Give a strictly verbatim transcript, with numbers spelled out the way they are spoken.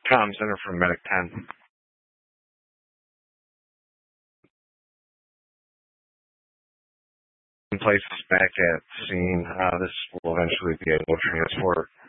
comm center from Medic ten. Places back at scene. Uh, this will eventually be able to transport